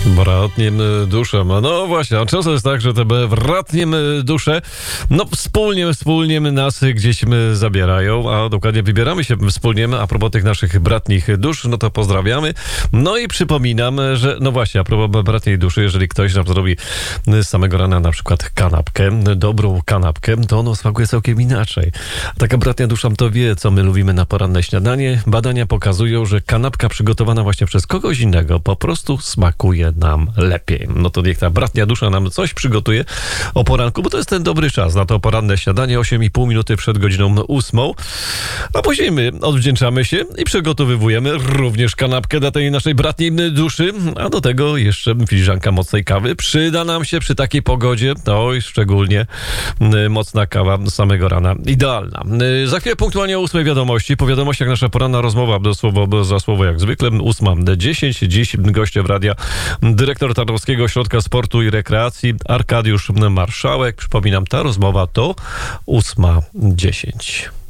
Bratnim duszem. No właśnie, a często jest tak, że te bratnim dusze, no wspólnie nas gdzieś zabierają, a dokładnie wybieramy się wspólnie, a propos tych naszych bratnich dusz, no to pozdrawiamy. No i przypominam, że no właśnie, a propos bratniej duszy, jeżeli ktoś nam zrobi z samego rana na przykład kanapkę, dobrą kanapkę, to ono smakuje całkiem inaczej. Taka bratnia dusza to wie, co my lubimy na poranne śniadanie. Badania pokazują, że kanapka przygotowana właśnie przez kogoś innego po prostu smakuje nam lepiej. No to niech ta bratnia dusza nam coś przygotuje o poranku, bo to jest ten dobry czas na to poranne śniadanie, 8,5 minuty przed godziną 8. A później my odwdzięczamy się i przygotowujemy również kanapkę dla tej naszej bratniej duszy, a do tego jeszcze filiżanka mocnej kawy. Przyda nam się przy takiej pogodzie, oj, szczególnie mocna kawa z samego rana. Idealna. Za chwilę punktualnie o 8 wiadomości. Po wiadomościach nasza poranna rozmowa, słowo za słowo jak zwykle, 8:10. Dziś gościem radia dyrektor Tarnowskiego Ośrodka Sportu i Rekreacji Arkadiusz Marszałek. Przypominam, ta rozmowa to 8:10.